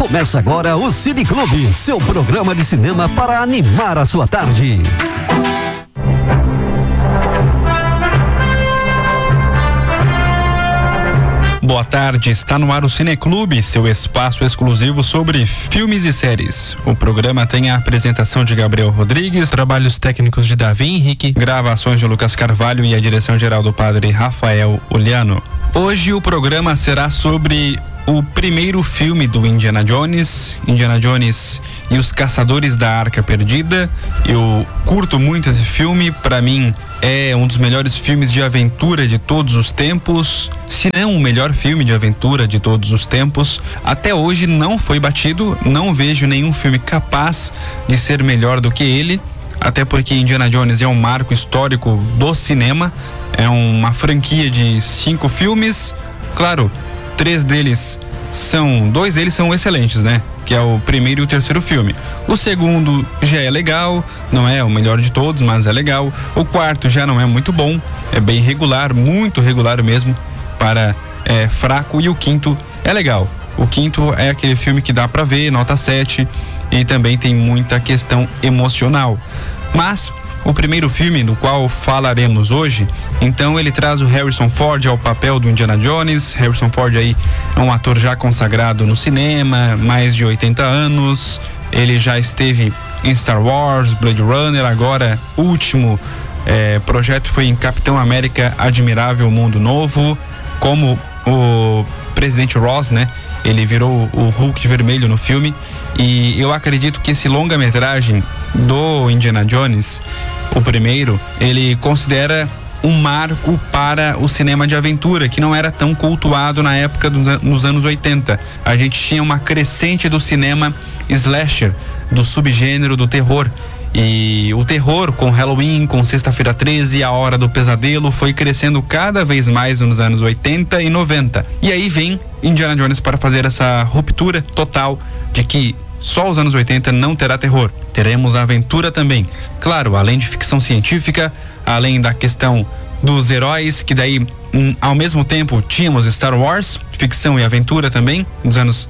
Começa agora o Cine Clube, seu programa de cinema para animar a sua tarde. Boa tarde, está no ar o Cine Clube, seu espaço exclusivo sobre filmes e séries. O programa tem a apresentação de Gabriel Rodrigues, trabalhos técnicos de Davi Henrique, gravações de Lucas Carvalho e a direção geral do padre Rafael Oliano. Hoje o programa será sobre o primeiro filme do Indiana Jones e os Caçadores da Arca Perdida. Eu curto muito esse filme, para mim é um dos melhores filmes de aventura de todos os tempos, se não o melhor filme de aventura de todos os tempos. Até hoje não foi batido, não vejo nenhum filme capaz de ser melhor do que ele, até porque Indiana Jones é um marco histórico do cinema, é uma franquia de 5 filmes, claro, 2 deles são excelentes, né? Que é o primeiro e o terceiro filme. O segundo já é legal, não é o melhor de todos, mas é legal. O quarto já não é muito bom, é bem regular, muito regular mesmo, para fraco. E o quinto é legal. O quinto é aquele filme que dá pra ver, nota 7, e também tem muita questão emocional. Mas o primeiro filme do qual falaremos hoje, então ele traz o Harrison Ford ao papel do Indiana Jones. Harrison Ford aí é um ator já consagrado no cinema, mais de 80 anos. Ele já esteve em Star Wars, Blade Runner, agora o último projeto foi em Capitão América Admirável Mundo Novo, como o Presidente Ross, né? Ele virou o Hulk vermelho no filme, e eu acredito que esse longa-metragem do Indiana Jones, o primeiro, ele considera um marco para o cinema de aventura, que não era tão cultuado na época nos anos 80. A gente tinha uma crescente do cinema slasher, do subgênero do terror. E o terror com Halloween, com Sexta-feira 13, A Hora do Pesadelo, foi crescendo cada vez mais nos anos 80 e 90. E aí vem Indiana Jones para fazer essa ruptura total de que só os anos 80 não terá terror. Teremos aventura também. Claro, além de ficção científica, além da questão dos heróis, que daí, ao mesmo tempo, tínhamos Star Wars, ficção e aventura também, nos anos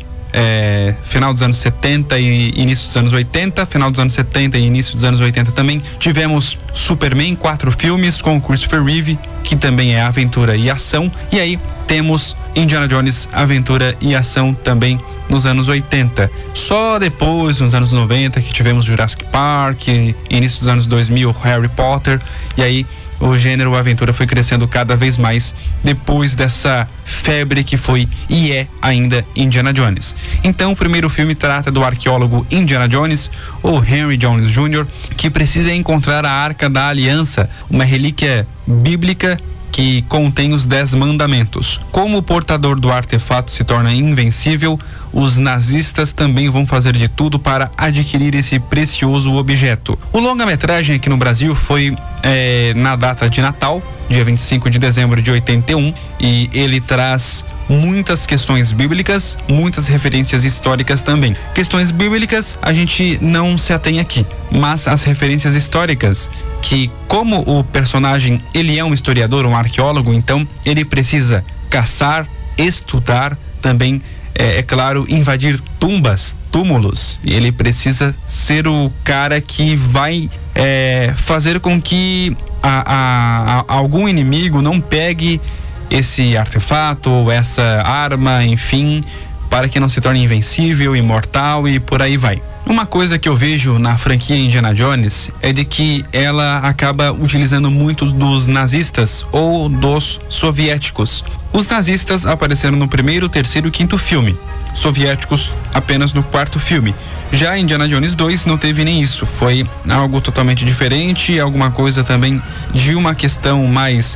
final dos anos 70 e início dos anos 80, final dos anos 70 e início dos anos 80 também. Tivemos Superman, 4 filmes com Christopher Reeve, que também é aventura e ação. E aí temos Indiana Jones, aventura e ação também nos anos 80. Só depois, nos anos 90, que tivemos Jurassic Park, início dos anos 2000, Harry Potter, e aí o gênero aventura foi crescendo cada vez mais depois dessa febre que foi e é ainda Indiana Jones. Então o primeiro filme trata do arqueólogo Indiana Jones, ou Henry Jones Jr., que precisa encontrar a Arca da Aliança, uma relíquia bíblica que contém os 10 mandamentos. Como o portador do artefato se torna invencível, os nazistas também vão fazer de tudo para adquirir esse precioso objeto. O longa-metragem aqui no Brasil foi na data de Natal, dia 25 de dezembro de 81, e ele traz muitas questões bíblicas, muitas referências históricas também. Questões bíblicas a gente não se atém aqui, mas as referências históricas, que como o personagem ele é um historiador, um arqueólogo, então ele precisa caçar, estudar, também é claro, invadir túmulos, e ele precisa ser o cara que vai fazer com que algum inimigo não pegue esse artefato ou essa arma, enfim, para que não se torne invencível, imortal e por aí vai. Uma coisa que eu vejo na franquia Indiana Jones é de que ela acaba utilizando muito dos nazistas ou dos soviéticos. Os nazistas apareceram no primeiro, terceiro e quinto filme, soviéticos apenas no quarto filme. Já Indiana Jones 2 não teve nem isso, foi algo totalmente diferente, alguma coisa também de uma questão mais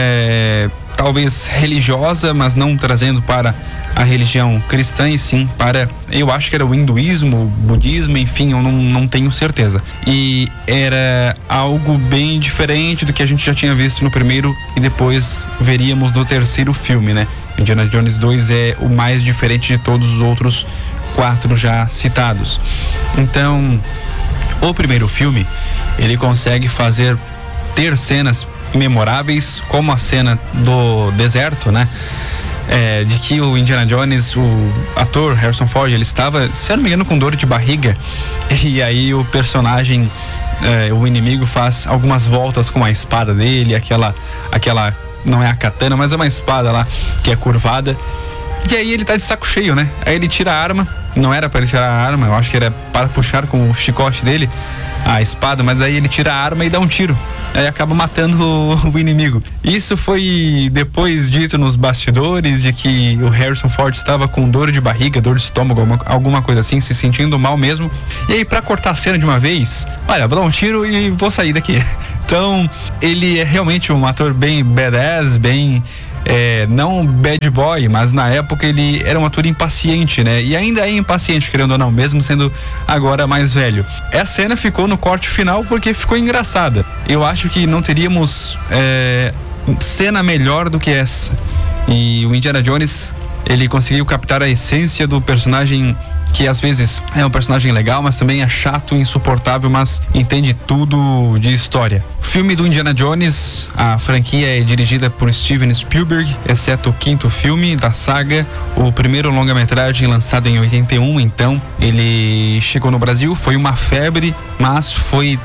talvez religiosa, mas não trazendo para a religião cristã, e sim para, eu acho que era o hinduísmo, o budismo, enfim, eu não tenho certeza. E era algo bem diferente do que a gente já tinha visto no primeiro e depois veríamos no terceiro filme, né? Indiana Jones 2 é o mais diferente de todos os outros 4 já citados. Então, o primeiro filme, ele consegue ter cenas memoráveis, como a cena do deserto, né? de que o Indiana Jones, o ator Harrison Ford, ele estava, se eu não me engano, com dor de barriga, e aí o personagem, o inimigo, faz algumas voltas com a espada dele, aquela não é a katana, mas é uma espada lá que é curvada, e aí ele tá de saco cheio, né? Aí ele tira a arma, não era para ele tirar a arma, eu acho que era para puxar com o chicote dele a espada, mas aí ele tira a arma e dá um tiro, aí acaba matando o inimigo. Isso foi depois dito nos bastidores, de que o Harrison Ford estava com dor de barriga, dor de estômago, alguma coisa assim, se sentindo mal mesmo. E aí, pra cortar a cena de uma vez, olha, vou dar um tiro e vou sair daqui. Então, ele é realmente um ator bem badass, bem... não bad boy, mas na época ele era um ator impaciente, né? E ainda é impaciente, querendo ou não, mesmo sendo agora mais velho. Essa cena ficou no corte final porque ficou engraçada. Eu acho que não teríamos cena melhor do que essa. E o Indiana Jones, ele conseguiu captar a essência do personagem, que às vezes é um personagem legal, mas também é chato, insuportável, mas entende tudo de história. O filme do Indiana Jones, a franquia é dirigida por Steven Spielberg, exceto o 5º filme da saga. O primeiro longa-metragem, lançado em 81, então ele chegou no Brasil, foi uma febre, mas foi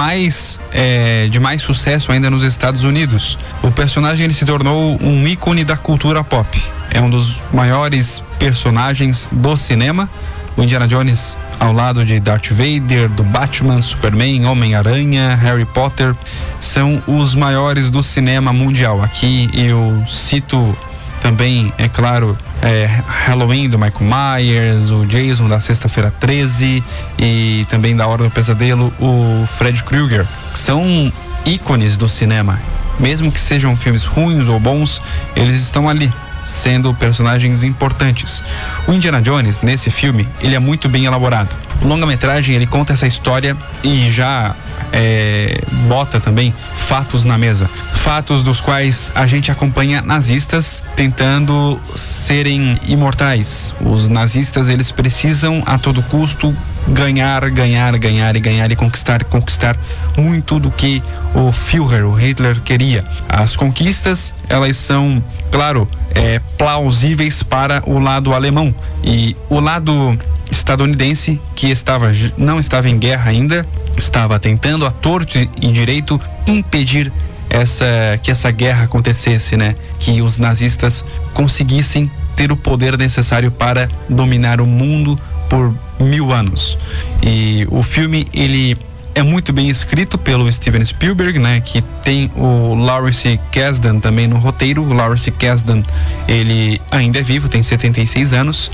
de mais sucesso ainda nos Estados Unidos. O personagem, ele se tornou um ícone da cultura pop. É um dos maiores personagens do cinema. O Indiana Jones, ao lado de Darth Vader, do Batman, Superman, Homem-Aranha, Harry Potter, são os maiores do cinema mundial. Aqui eu cito também, é claro, Halloween do Michael Myers, o Jason da Sexta-feira 13 e também da Hora do Pesadelo, o Fred Krueger, que são ícones do cinema. Mesmo que sejam filmes ruins ou bons, eles estão ali, sendo personagens importantes. O Indiana Jones, nesse filme, ele é muito bem elaborado. O longa-metragem, ele conta essa história e já bota também fatos na mesa. Fatos dos quais a gente acompanha nazistas tentando serem imortais. Os nazistas, eles precisam a todo custo ganhar e conquistar muito do que o Führer, o Hitler, queria. As conquistas, elas são, claro, plausíveis para o lado alemão, e o lado estadunidense, que não estava em guerra ainda, estava tentando a torto e direito impedir que essa guerra acontecesse, né? Que os nazistas conseguissem ter o poder necessário para dominar o mundo por 1000 anos. E o filme, ele é muito bem escrito pelo Steven Spielberg, né? Que tem o Lawrence Kasdan também no roteiro. O Lawrence Kasdan, ele ainda é vivo, tem 76 anos.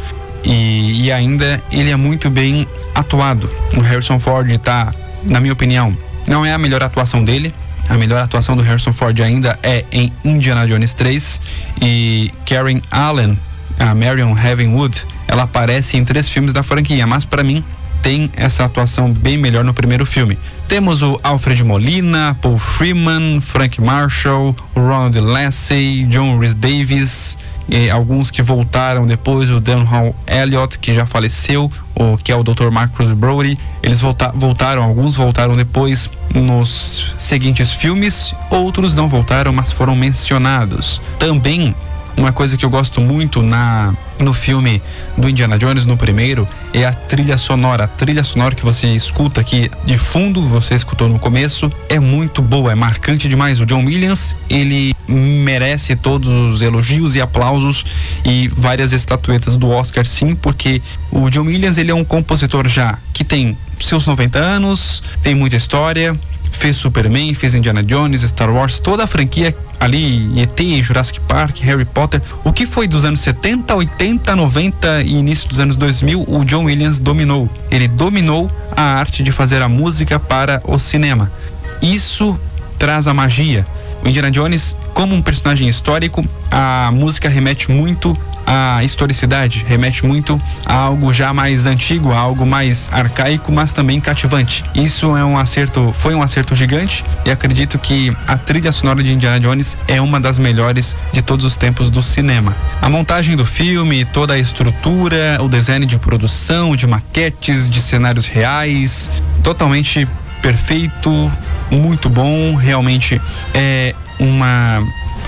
E ainda ele é muito bem atuado. O Harrison Ford tá, na minha opinião, não é a melhor atuação dele. A melhor atuação do Harrison Ford ainda é em Indiana Jones 3. E Karen Allen, a Marion Ravenwood, ela aparece em 3 filmes da franquia, mas para mim tem essa atuação bem melhor no primeiro filme. Temos o Alfred Molina, Paul Freeman, Frank Marshall, o Ronald Lacey, John Rhys-Davies, e alguns que voltaram depois, o Dan Hall Elliott, que já faleceu, que é o Dr. Marcus Brody. Eles voltaram, alguns voltaram depois nos seguintes filmes, outros não voltaram, mas foram mencionados. Também uma coisa que eu gosto muito no filme do Indiana Jones, no primeiro, é a trilha sonora. A trilha sonora que você escuta aqui de fundo, você escutou no começo, é muito boa, é marcante demais. O John Williams, ele merece todos os elogios e aplausos e várias estatuetas do Oscar, sim, porque o John Williams, ele é um compositor já que tem seus 90 anos, tem muita história, fez Superman, fez Indiana Jones, Star Wars, toda a franquia ali, ET, Jurassic Park, Harry Potter. O que foi dos anos 70, 80, 90 e início dos anos 2000, o John Williams dominou. Ele dominou a arte de fazer a música para o cinema. Isso traz a magia. O Indiana Jones, como um personagem histórico, a música remete muito à historicidade, remete muito a algo já mais antigo, a algo mais arcaico, mas também cativante. Isso foi um acerto gigante, e acredito que a trilha sonora de Indiana Jones é uma das melhores de todos os tempos do cinema. A montagem do filme, toda a estrutura, o design de produção, de maquetes, de cenários reais, totalmente perfeito, muito bom. Realmente é uma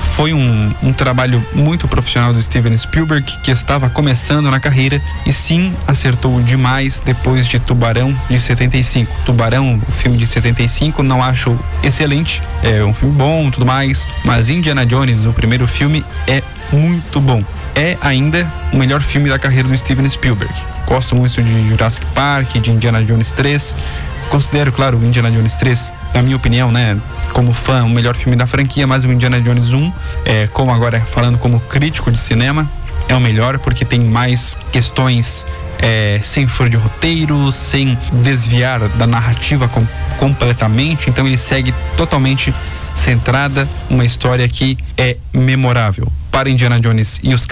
foi um trabalho muito profissional do Steven Spielberg, que estava começando na carreira, e sim, acertou demais depois de Tubarão de 75. Tubarão, o filme de 75, não acho excelente, é um filme bom e tudo mais, mas Indiana Jones, o primeiro filme, é muito bom. É ainda o melhor filme da carreira do Steven Spielberg. Gosto muito de Jurassic Park, de Indiana Jones 3. Considero, claro, o Indiana Jones 3, na minha opinião, né, como fã, o melhor filme da franquia, mas o Indiana Jones 1, como agora falando como crítico de cinema, é o melhor porque tem mais questões sem furo de roteiro, sem desviar da narrativa completamente, então ele segue totalmente centrada, uma história que é memorável. Para Indiana Jones e os